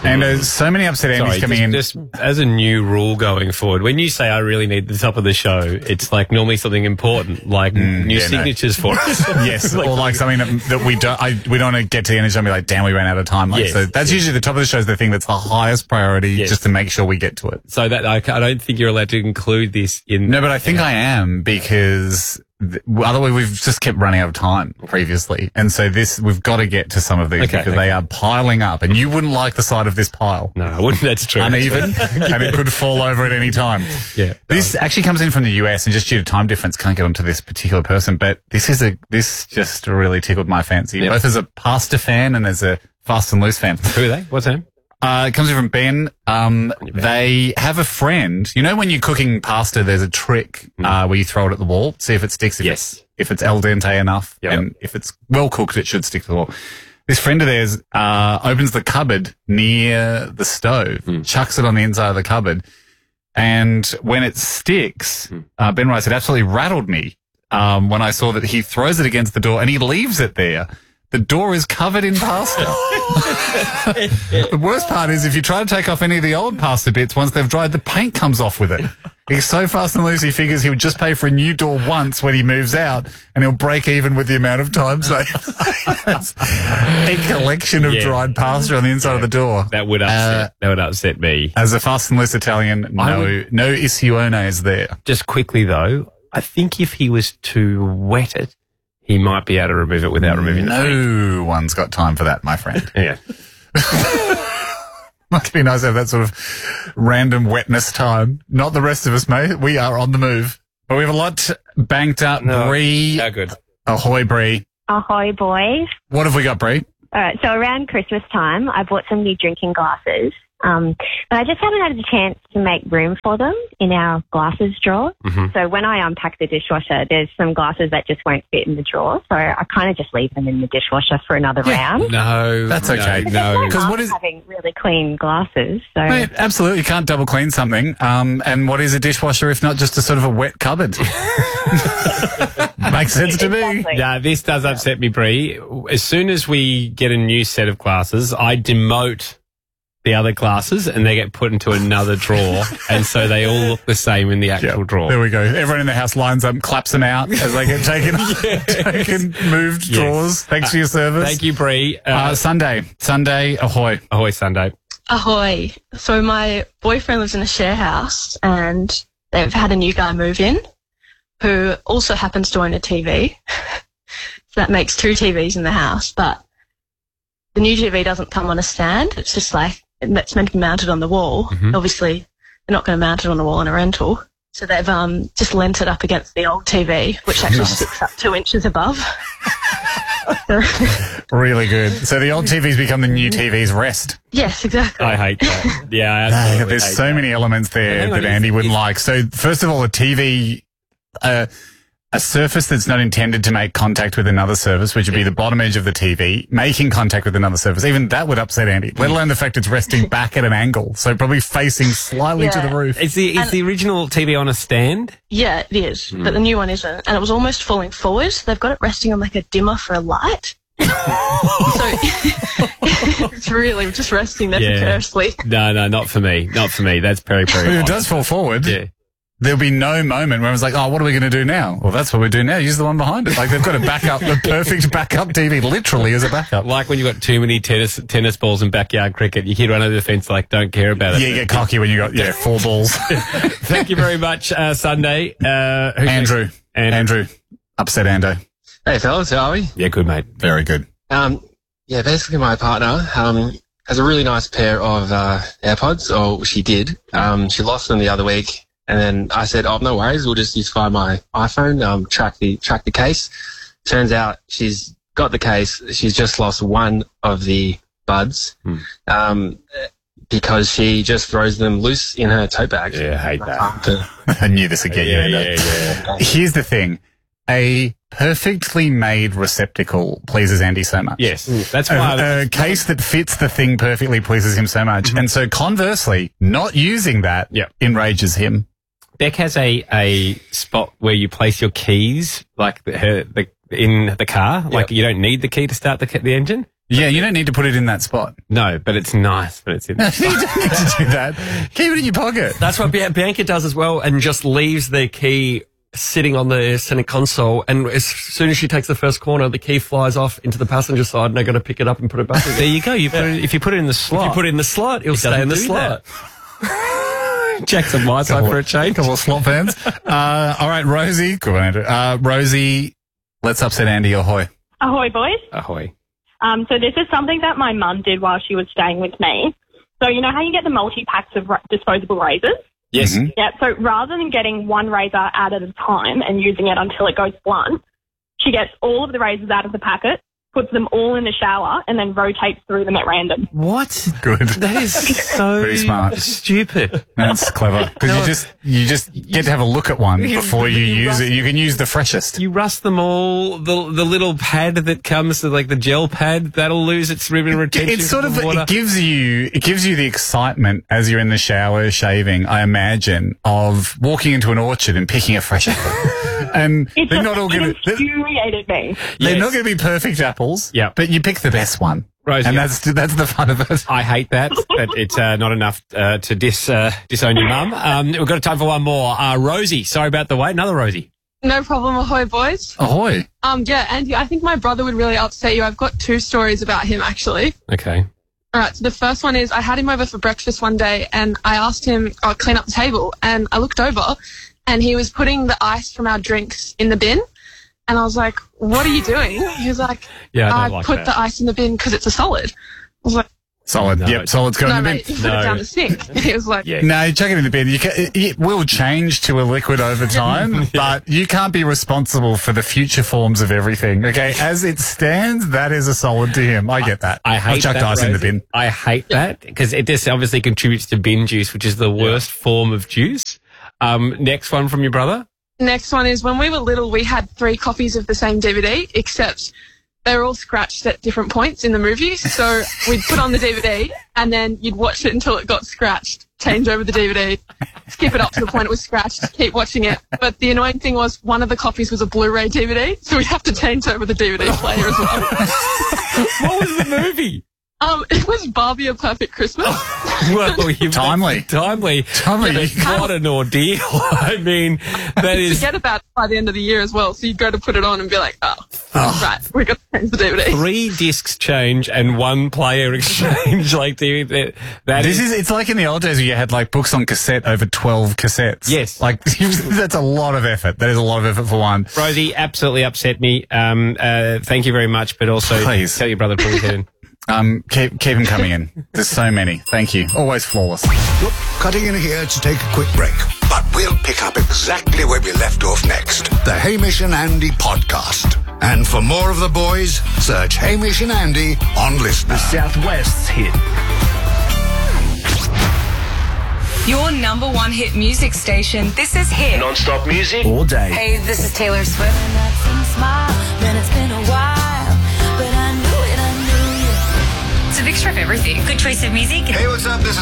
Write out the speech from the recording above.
And so many upset Andys coming in. Just as a new rule going forward, when you say I really need the top of the show, it's like normally something important, like new signatures for us. Yes, or like something that we don't want to get to the end of the show and be like, damn, we ran out of time. Like, so that's usually the top of the show is the thing that's the highest priority, just to make sure we get to it. So that I don't think you're allowed to include this in. No, but I think I am, because otherwise we've just kept running out of time previously. And so we've got to get to some of these because they are piling up, and you wouldn't like the sight of this pile. No, I wouldn't. That's true. Uneven, and it could fall over at any time. Yeah. This actually comes in from the US, and just due to time difference, can't get onto this particular person, but this just really tickled my fancy. Both as a pasta fan and as a Fast and Loose fan. Who are they? What's her name? It comes in from Ben. They have a friend. You know, when you're cooking pasta, there's a trick where you throw it at the wall, see if it sticks. If it's al dente enough, and if it's well cooked, it should stick to the wall. This friend of theirs opens the cupboard near the stove, chucks it on the inside of the cupboard, and when it sticks, Ben writes, it absolutely rattled me when I saw that he throws it against the door and he leaves it there. The door is covered in pasta. The worst part is if you try to take off any of the old pasta bits, once they've dried, the paint comes off with it. He's so fast and loose, he figures he would just pay for a new door once when he moves out, and he'll break even with the amount of time saved. That's a collection of dried pasta on the inside of the door. That would upset me. As a fast and loose Italian, no isione is there. Just quickly though, I think if he was to wet it, he might be able to remove it without removing the paint. No one's got time for that, my friend. Yeah. Must be nice to have that sort of random wetness time. Not the rest of us, mate. We are on the move. But we have a lot banked up. Bree. How good. Ahoy, Bree. Ahoy, boys. What have we got, Bree? All right, so around Christmas time, I bought some new drinking glasses. But I just haven't had a chance to make room for them in our glasses drawer. So when I unpack the dishwasher, there's some glasses that just won't fit in the drawer. So I kind of just leave them in the dishwasher for another round. No, that's okay. No, because what is having really clean glasses? So mate, absolutely, you can't double clean something. And what is a dishwasher if not just a sort of a wet cupboard? Makes sense to me. Yeah, this does upset me, Bree. As soon as we get a new set of glasses, I demote the other glasses and they get put into another drawer, and so they all look the same in the actual drawer. There we go. Everyone in the house lines up, claps them out as they get taken moved drawers. Thanks for your service. Thank you, Bree. Sunday, ahoy. Ahoy, Sunday. Ahoy. So my boyfriend lives in a share house and they've had a new guy move in who also happens to own a TV. So that makes 2 TVs in the house, but the new TV doesn't come on a stand. It's just like, it's meant to be mounted on the wall. Obviously, they're not going to mount it on the wall in a rental. So they've just lent it up against the old TV, which actually sticks up 2 inches above. Really good. So the old TV's become the new TV's rest. Yes, exactly. I hate that. Yeah, I absolutely there's hate so that. many elements there that Andy wouldn't like. So first of all, a TV, a surface that's not intended to make contact with another surface, which would be the bottom edge of the TV, making contact with another surface, even that would upset Andy, let alone the fact it's resting back at an angle, so probably facing slightly to the roof. Is the original TV on a stand? Yeah, it is, but the new one isn't. And it was almost falling forward. They've got it resting on like a dimmer for a light. So it's really just resting there precariously. No, not for me. Not for me. That's very, very If it does fall forward, there'll be no moment where it's like, oh, what are we going to do now? Well, that's what we do now. Use the one behind it. Like they've got a backup, the perfect backup TV, literally as a backup. Like when you've got too many tennis balls in backyard cricket, you kid run over the fence like, don't care about it. Yeah, you get cocky when you got 4 balls. Thank you very much, Sunday. Andrew, upset Ando. Hey fellas, how are we? Yeah, good mate. Very good. Basically my partner has a really nice pair of AirPods, or she did. She lost them the other week. And then I said, oh, no worries, we'll just use my iPhone, track the case. Turns out she's got the case. She's just lost one of the buds, because she just throws them loose in her tote bag. Yeah, I hate that. I knew this would get you. Yeah. Here's the thing. A perfectly made receptacle pleases Andy so much. Yes. That's why. A case that fits the thing perfectly pleases him so much. And so conversely, not using that enrages him. Beck has a spot where you place your keys, like in the car. Like you don't need the key to start the engine. Yeah, you don't need to put it in that spot. No, but it's nice, but it's in You don't need to do that. Keep it in your pocket. That's what Bianca does as well, and just leaves the key sitting on the center console. And as soon as she takes the first corner, the key flies off into the passenger side, and they're going to pick it up and put it back in. There you go. If you put it in the slot. If you put it in the slot, it'll stay in the slot. Jack's on my side for a change. Couple of slot fans. All right, Rosie. Go on, Andrew. Rosie, let's upset Andy. Ahoy. Ahoy, boys. Ahoy. So this is something that my mum did while she was staying with me. So you know how you get the multi-packs of disposable razors? Yes. Mm-hmm. Yeah, so rather than getting one razor out at a time and using it until it goes blunt, she gets all of the razors out of the packet, puts them all in the shower, and then rotates through them at random. What? Good. That is so Pretty smart. stupid. That's clever. Because you just get to have a look at one before you use it. You can use the freshest. You rust them all. The little pad that comes, like the gel pad, that'll lose its ribbon retention. It's sort of, water. it gives you the excitement as you're in the shower shaving, I imagine, of walking into an orchard and picking a fresh apple. And they're not all going to, infuriated me. they're not going to be perfect apples. Yeah. But you pick the best one. Rosie, And that's the fun of it. I hate that, but it's not enough to disown your mum. We've got time for one more. Rosie, sorry about the wait. Another Rosie. No problem, ahoy, boys. Ahoy. Yeah, Andy, I think my brother would really upset you. I've got 2 stories about him, actually. Okay. All right, so the first one is I had him over for breakfast one day and I asked him, clean up the table, and I looked over and he was putting the ice from our drinks in the bin. And I was like, what are you doing? He was like, Yeah, I I don't like put that. the ice in the bin because it's a solid. I was like, Solid. No, Yep, solid's going no, in the bin. mate, you put it down the sink. He was like, Yeah. No, chuck it in the bin. It will change to a liquid over time, but you can't be responsible for the future forms of everything. Okay, as it stands, that is a solid to him. I get that. I hate I've chucked that, ice in the Rosie. bin. I hate that because it just obviously contributes to bin juice, which is the worst form of juice. Next one from your brother. next one is when we were little, we had 3 copies of the same DVD, except they were all scratched at different points in the movie. So we'd put on the DVD and then you'd watch it until it got scratched, change over the DVD, skip it up to the point it was scratched, keep watching it. But the annoying thing was one of the copies was a Blu-ray DVD, so we'd have to change over the DVD player as well. What was the movie? It was Barbie: A Perfect Christmas. Well, Timely. Timely. What an ordeal. I mean, that is... Forget about it by the end of the year as well. So you'd go to put it on and be like, right, we've got to change the DVD. 3 discs change and 1 player exchange. Like, It's like in the old days where you had like books on cassette over 12 cassettes. Yes. Like, that's a lot of effort. That is a lot of effort for one. Rosie absolutely upset me. Thank you very much, but also Please. tell your brother to pull his head in. Keep him coming in. There's so many. Thank you. Always flawless. Look, cutting in here to take a quick break. But we'll pick up exactly where we left off next. The Hamish and Andy podcast. And for more of the boys, search Hamish and Andy on Listener. Southwest's hit. Your number 1 hit music station. This is Hit. Non-stop music all day. Hey, this is Taylor Swift. It's a mixture of everything. Good choice of music. Hey, what's up? This is